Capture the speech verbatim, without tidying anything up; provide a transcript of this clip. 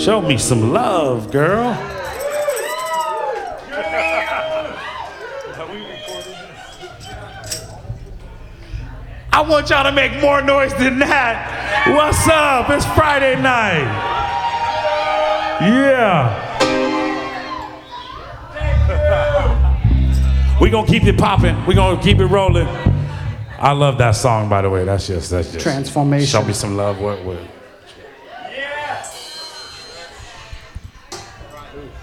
Show me some love, girl. I want y'all to make more noise than that. What's up? It's Friday night. Yeah. We gonna keep it popping. We gonna keep it rolling. I love that song, by the way. That's just that's just Transformation. Show me some love. What what?